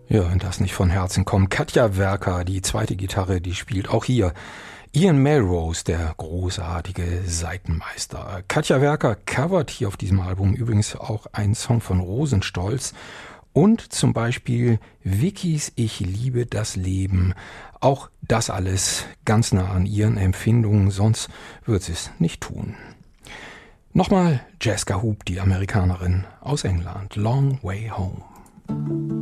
Ja, wenn das nicht von Herzen kommt. Katja Werker, die zweite Gitarre, die spielt auch hier. Ian Melrose, der großartige Saitenmeister. Katja Werker covert hier auf diesem Album übrigens auch einen Song von Rosenstolz und zum Beispiel Vickys Ich liebe das Leben. Auch das alles ganz nah an ihren Empfindungen, sonst wird sie es nicht tun. Nochmal Jessica Hoop, die Amerikanerin aus England. Long Way Home.